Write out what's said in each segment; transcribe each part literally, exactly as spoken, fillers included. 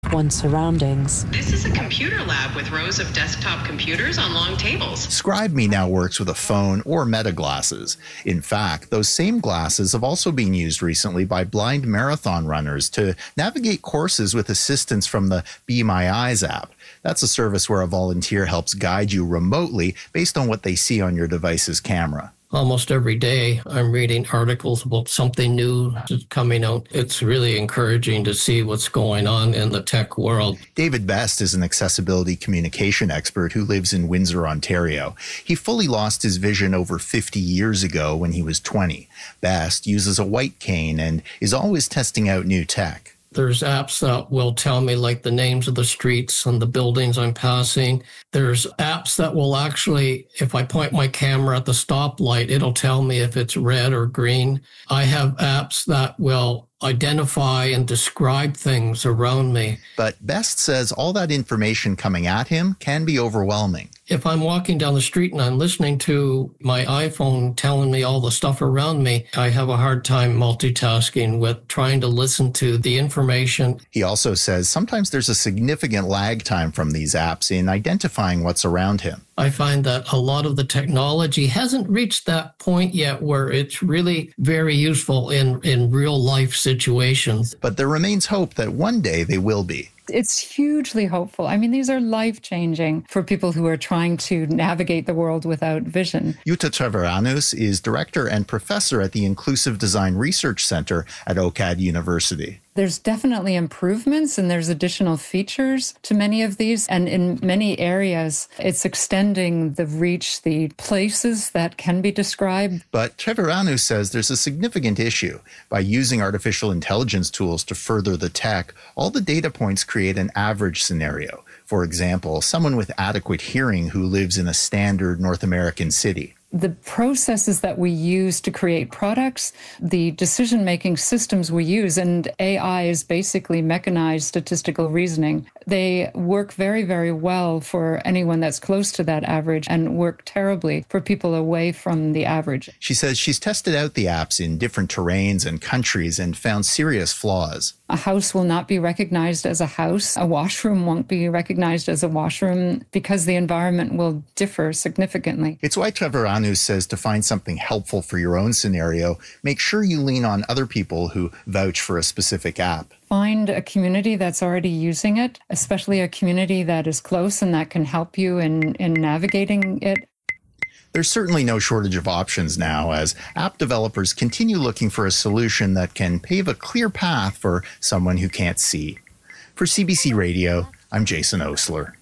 one's surroundings. This is a computer lab with rows of desktop computers on long tables. ScribeMe now works with a phone or Meta glasses. In fact, those same glasses have also been used recently by blind marathon runners to navigate courses with assistance from the Be My Eyes app. That's a service where a volunteer helps guide you remotely based on what they see on your device's camera. Almost every day, I'm reading articles about something new that's coming out. It's really encouraging to see what's going on in the tech world. David Best is an accessibility communication expert who lives in Windsor, Ontario. He fully lost his vision over fifty years ago when he was twenty. Best uses a white cane and is always testing out new tech. There's apps that will tell me like the names of the streets and the buildings I'm passing. There's apps that will actually, if I point my camera at the stoplight, it'll tell me if it's red or green. I have apps that will identify and describe things around me. But Best says all that information coming at him can be overwhelming. If I'm walking down the street and I'm listening to my iPhone telling me all the stuff around me, I have a hard time multitasking with trying to listen to the information. He also says sometimes there's a significant lag time from these apps in identifying what's around him. I find that a lot of the technology hasn't reached that point yet where it's really very useful in, in real life situations. But there remains hope that one day they will be. It's hugely hopeful. I mean, these are life-changing for people who are trying to navigate the world without vision. Jutta Treviranus is director and professor at the Inclusive Design Research Center at OCAD University. There's definitely improvements and there's additional features to many of these. And in many areas, it's extending the reach, the places that can be described. But Treviranus says there's a significant issue. By using artificial intelligence tools to further the tech, all the data points create an average scenario. For example, someone with adequate hearing who lives in a standard North American city. The processes that we use to create products, the decision-making systems we use, and A I is basically mechanized statistical reasoning. They work very, very well for anyone that's close to that average and work terribly for people away from the average. She says she's tested out the apps in different terrains and countries and found serious flaws. A house will not be recognized as a house. A washroom won't be recognized as a washroom because the environment will differ significantly. It's why Treviranus says to find something helpful for your own scenario, make sure you lean on other people who vouch for a specific app. Find a community that's already using it, especially a community that is close and that can help you in, in navigating it. There's certainly no shortage of options now as app developers continue looking for a solution that can pave a clear path for someone who can't see. For C B C Radio, I'm Jason Osler.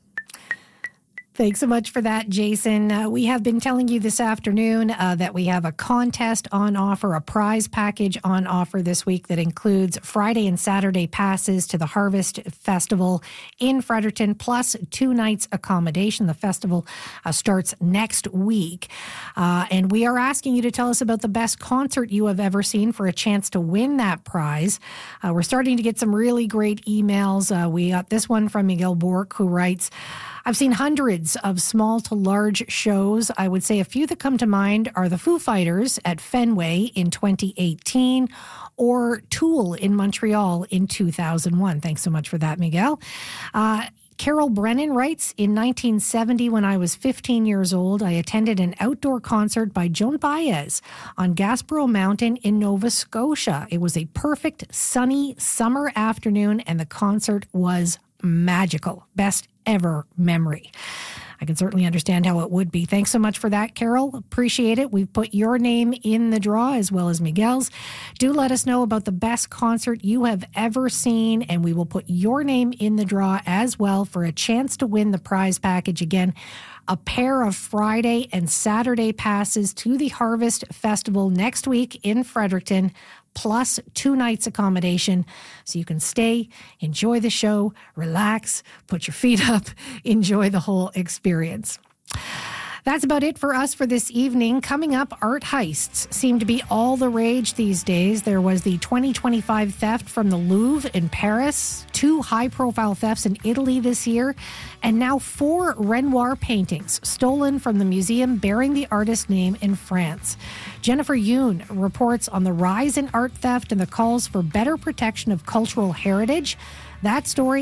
Thanks so much for that, Jason. Uh, we have been telling you this afternoon uh, that we have a contest on offer, a prize package on offer this week that includes Friday and Saturday passes to the Harvest Festival in Fredericton, plus two nights accommodation. The festival uh, starts next week. Uh, and we are asking you to tell us about the best concert you have ever seen for a chance to win that prize. Uh, we're starting to get some really great emails. Uh, we got this one from Miguel Bork, who writes, I've seen hundreds of small to large shows. I would say a few that come to mind are the Foo Fighters at Fenway in twenty eighteen or Tool in Montreal in two thousand one. Thanks so much for that, Miguel. Uh, Carol Brennan writes, in nineteen seventy, when I was fifteen years old, I attended an outdoor concert by Joan Baez on Gaspereau Mountain in Nova Scotia. It was a perfect sunny summer afternoon and the concert was magical. Best ever memory. I can certainly understand how it would be. Thanks so much for that, Carol. Appreciate it. We've put your name in the draw as well as Miguel's. Do let us know about the best concert you have ever seen, and we will put your name in the draw as well for a chance to win the prize package. Again, a pair of Friday and Saturday passes to the Harvest Festival next week in Fredericton, plus two nights accommodation, so you can stay, enjoy the show, relax, put your feet up, enjoy the whole experience. That's about it for us for this evening. Coming up, art heists seem to be all the rage these days. There was the twenty twenty-five theft from the Louvre in Paris, two high-profile thefts in Italy this year, and now four Renoir paintings stolen from the museum bearing the artist's name in France. Jennifer Yoon reports on the rise in art theft and the calls for better protection of cultural heritage. That story